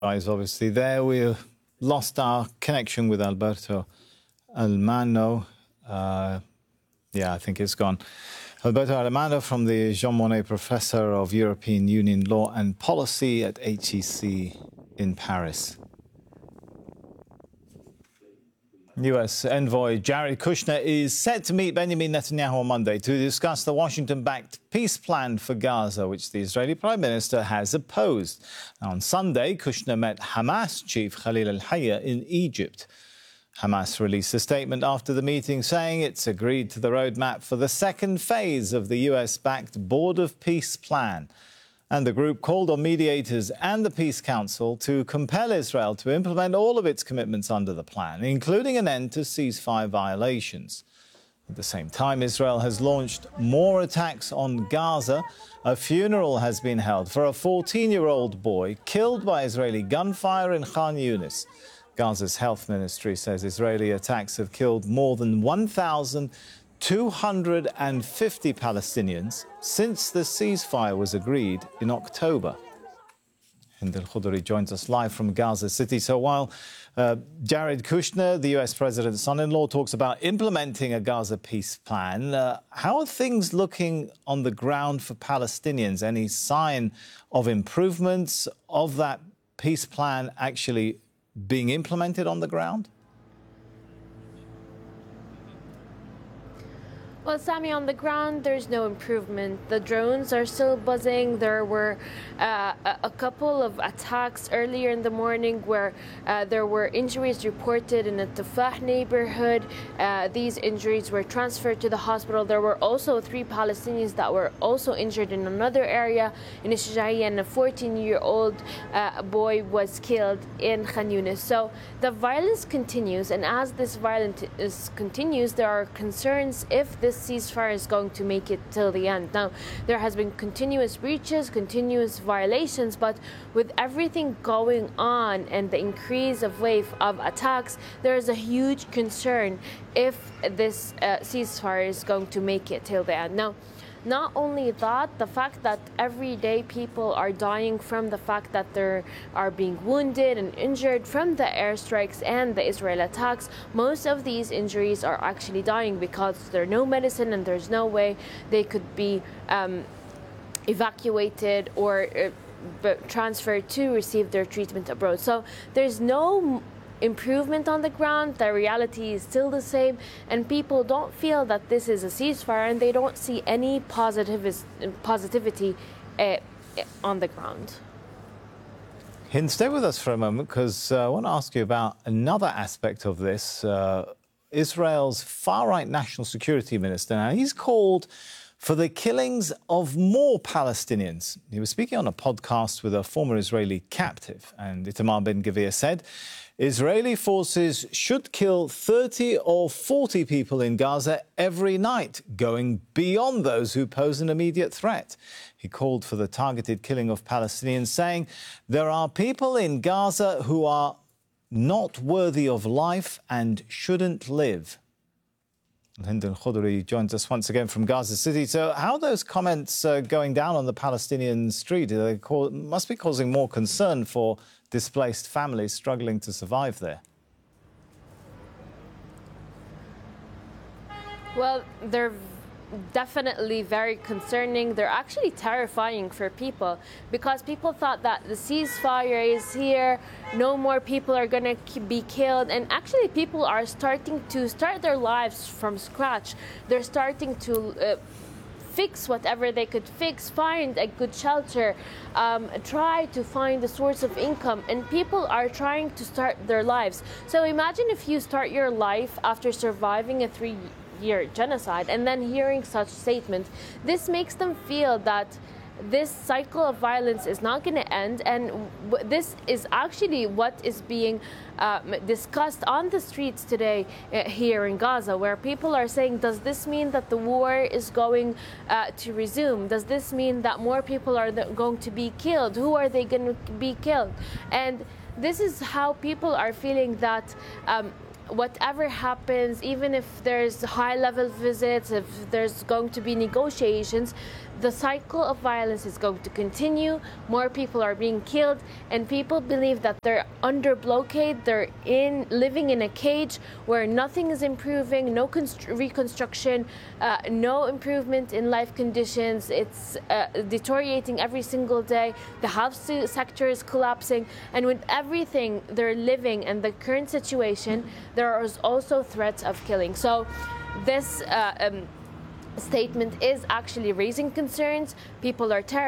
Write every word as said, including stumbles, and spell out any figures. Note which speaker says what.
Speaker 1: Obviously, there we lost our connection with Alberto Almano. Uh, yeah, I think it's gone. Alberto Almano from the Jean Monnet Professor of European Union Law and Policy at H E C in Paris. U S envoy Jared Kushner is set to meet Benjamin Netanyahu on Monday to discuss the Washington-backed peace plan for Gaza, which the Israeli Prime Minister has opposed. Now, on Sunday, Kushner met Hamas chief Khalil al-Hayya in Egypt. Hamas released a statement after the meeting saying it's agreed to the roadmap for the second phase of the U S-backed Board of Peace plan. And the group called on mediators and the Peace Council to compel Israel to implement all of its commitments under the plan, including an end to ceasefire violations. At the same time, Israel has launched more attacks on Gaza. A funeral has been held for a fourteen-year-old boy killed by Israeli gunfire in Khan Yunis. Gaza's health ministry says Israeli attacks have killed more than one thousand two hundred fifty Palestinians since the ceasefire was agreed in October. Hind al-Khudri joins us live from Gaza City. So while uh, Jared Kushner, the U S president's son-in-law, talks about implementing a Gaza peace plan, uh, how are things looking on the ground for Palestinians? Any sign of improvements of that peace plan actually being implemented on the ground?
Speaker 2: Well, Sami, on the ground, there's no improvement. The drones are still buzzing. There were uh, a couple of attacks earlier in the morning where uh, there were injuries reported in the Tufah neighborhood. Uh, these injuries were transferred to the hospital. There were also three Palestinians that were also injured in another area in Shijaiya, and a fourteen-year-old uh, boy was killed in Khan Yunis. So the violence continues, and as this violence is, continues, there are concerns if this ceasefire is going to make it till the end. Now, there has been continuous breaches, continuous violations, but with everything going on and the increase of wave of attacks, there is a huge concern if this uh, ceasefire is going to make it till the end. Now, not only that, the fact that every day people are dying from the fact that they are being wounded and injured from the airstrikes and the Israel attacks. Most of these injuries are actually dying because there's no medicine and there's no way they could be um, evacuated or uh, transferred to receive their treatment abroad. So there's no improvement on the ground. The reality is still the same, and people don't feel that this is a ceasefire, and they don't see any positiv positivity uh, on the ground.
Speaker 1: Hind, stay with us for a moment, because uh, I want to ask you about another aspect of this. Uh, Israel's far-right national security minister, now he's called for the killings of more Palestinians. He was speaking on a podcast with a former Israeli captive, and Itamar Ben-Gvir said Israeli forces should kill thirty or forty people in Gaza every night, going beyond those who pose an immediate threat. He called for the targeted killing of Palestinians, saying there are people in Gaza who are not worthy of life and shouldn't live. Hind al-Khudri joins us once again from Gaza City. So how are those comments uh, going down on the Palestinian street? They must be causing more concern for displaced families struggling to survive there.
Speaker 2: Well, they're definitely very concerning. They're actually terrifying for people, because people thought that the ceasefire is here, no more people are going to be killed, and actually people are starting to start their lives from scratch. They're starting to uh, fix whatever they could fix, find a good shelter, um, try to find a source of income, and people are trying to start their lives. So imagine if you start your life after surviving a three year genocide and then hearing such statements. This makes them feel that this cycle of violence is not going to end, and w this is actually what is being uh, discussed on the streets today uh, here in Gaza, where people are saying, does this mean that the war is going uh, to resume? Does this mean that more people are going to be killed? Who are they going to be killed? And this is how people are feeling that um, whatever happens, even if there's high-level visits, if there's going to be negotiations, the cycle of violence is going to continue. More people are being killed, and people believe that they're under blockade. They're in living in a cage where nothing is improving, no reconstruction, uh, no improvement in life conditions. It's uh, deteriorating every single day. The health sector is collapsing, and with everything they're living and the current situation, there is also threats of killing. So this uh, um, statement is actually raising concerns. People are terrified.